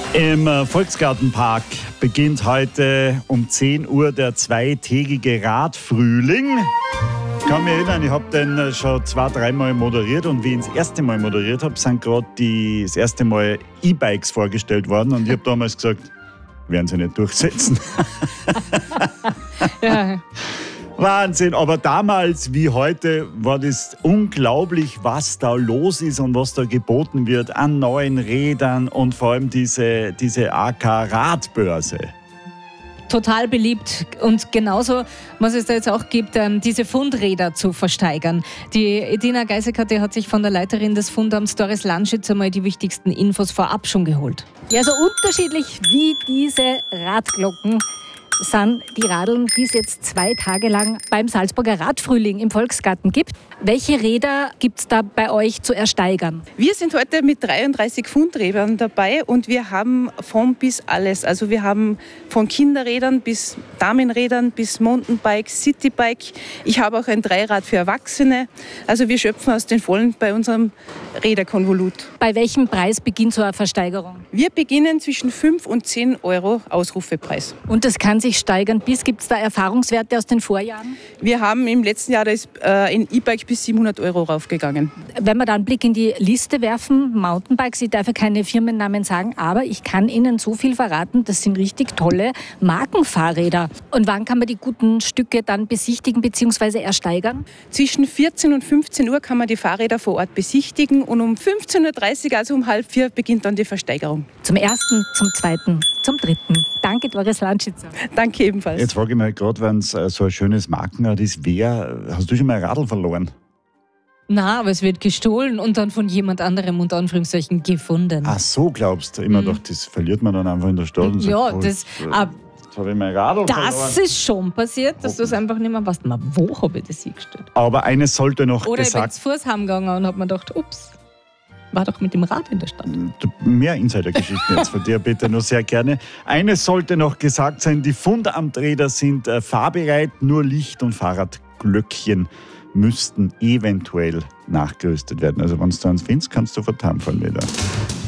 Im Volksgartenpark beginnt heute um 10 Uhr der zweitägige Radfrühling. Ich kann mich erinnern, ich habe den schon 2-3 Mal moderiert und wie ich das erste Mal moderiert habe, sind gerade das erste Mal E-Bikes vorgestellt worden und ich habe damals gesagt, werden sie nicht durchsetzen. Ja. Wahnsinn, aber damals wie heute war das unglaublich, was da los ist und was da geboten wird an neuen Rädern und vor allem diese AK-Radbörse. Total beliebt und genauso, was es da jetzt auch gibt, diese Fundräder zu versteigern. Die Edina Geisecker, die hat sich von der Leiterin des Fundamts Doris Lanschitz einmal die wichtigsten Infos vorab schon geholt. Ja, so unterschiedlich wie diese Radglocken sind die Radeln, die es jetzt 2 Tage lang beim Salzburger Radfrühling im Volksgarten gibt. Welche Räder gibt es da bei euch zu ersteigern? Wir sind heute mit 33 Fundrädern dabei und wir haben von bis alles. Also wir haben von Kinderrädern bis Damenrädern bis Mountainbike, Citybike. Ich habe auch ein Dreirad für Erwachsene. Also wir schöpfen aus den Vollen bei unserem Räderkonvolut. Bei welchem Preis beginnt so eine Versteigerung? Wir beginnen zwischen 5 und 10 Euro Ausrufepreis. Und das kann sich steigern bis, gibt es da Erfahrungswerte aus den Vorjahren? Wir haben im letzten Jahr ein E-Bike bis 700 Euro raufgegangen. Wenn wir da einen Blick in die Liste werfen, Mountainbikes, ich darf ja keine Firmennamen sagen, aber ich kann Ihnen so viel verraten, das sind richtig tolle Markenfahrräder. Und wann kann man die guten Stücke dann besichtigen bzw. ersteigern? Zwischen 14 und 15 Uhr kann man die Fahrräder vor Ort besichtigen und um 15.30 Uhr, also um 3:30, beginnt dann die Versteigerung. Zum 1., zum 2., zum 3. Danke, Doris Lanschitzer. Danke ebenfalls. Jetzt frage ich mich gerade, wenn es so ein schönes Markenrad ist, hast du schon mal ein Radl verloren? Na, aber es wird gestohlen und dann von jemand anderem unter Anführungszeichen gefunden. Ach so, glaubst du? Immer doch, das verliert man dann einfach in der Stadt. Und Ja, sagt, das, jetzt habe ich mein Radl verloren. das ist schon passiert, dass du es einfach nicht mehr weißt. Wo habe ich das hingestellt? Aber eines sollte noch Oder ich bin gesagt zu Fuß heimgegangen und habe mir gedacht, ups, war doch mit dem Rad in der Stadt. Mehr Insidergeschichten jetzt von dir bitte nur sehr gerne. Eines sollte noch gesagt sein, die Fundamträder sind fahrbereit, nur Licht- und Fahrradglöckchen müssten eventuell nachgerüstet werden. Also wenn du ans findest, kannst du sofort heimfahren wieder.